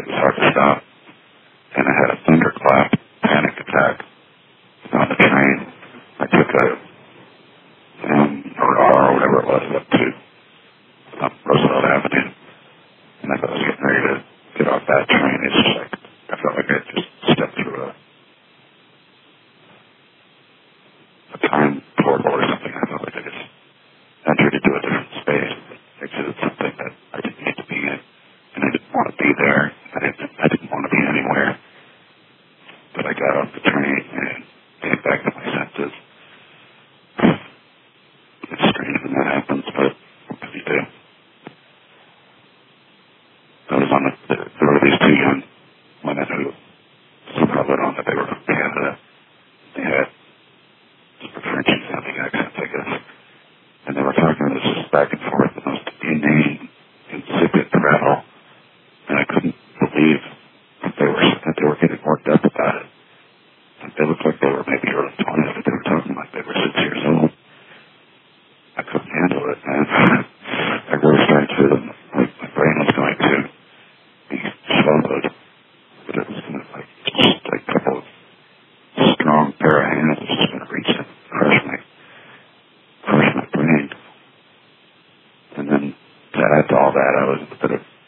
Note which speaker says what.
Speaker 1: it was hard to stop. And I had a thunderclap panic attack on the train. I took a or whatever it was up to Roosevelt Avenue. And as I was getting ready to get off that train, it's just like, I felt like I just stepped through a time portal or something. I felt like I just entered into a different space, exited something that I didn't need to be in. And I didn't want to be there. I didn't want to be anywhere. But I got off the train and came back to my senses. It's strange when that happens, but what can you do? I was on there were these two young women who somehow let on that they were from Canada. They had Frenchy sounding accents, I guess. And they were talking to us just back and forth, the most inane, insipid prattle. And I couldn't believe that they were getting worked up about it. They looked like they were maybe early 20s, but they were talking like they were 6 years old. I couldn't handle it, man. I really started to feel that my brain was going to be swallowed. But it was going to, just like a couple of strong pair of hands was just going to reach and crush my brain. And then to add to all that, I was in a bit of